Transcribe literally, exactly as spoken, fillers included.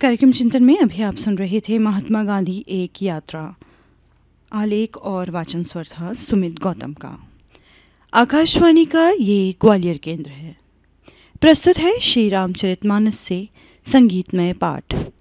कार्यक्रम चिंतन में अभी आप सुन रहे थे महात्मा गांधी एक यात्रा। आलेख और वाचन स्वर था सुमित गौतम का। आकाशवाणी का ये ग्वालियर केंद्र है। प्रस्तुत है श्री रामचरितमानस से संगीतमय पाठ।